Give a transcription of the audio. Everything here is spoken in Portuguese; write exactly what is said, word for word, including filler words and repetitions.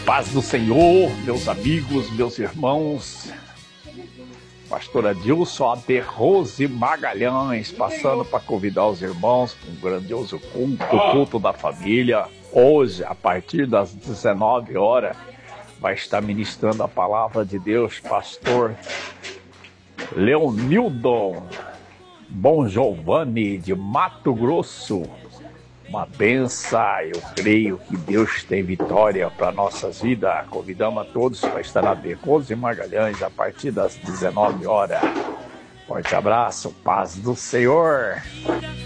Paz do Senhor, meus amigos, meus irmãos. Pastor Adilson A D Rose Magalhães, passando para convidar os irmãos para um grandioso culto, o culto da família. Hoje, a partir das dezenove horas, vai estar ministrando a palavra de Deus, pastor Leonildo Bom Giovanni, de Mato Grosso. Uma benção, eu creio que Deus tem vitória para nossas vidas. Convidamos a todos para estar na A D Rose Magalhães a partir das dezenove horas. Forte abraço, paz do Senhor.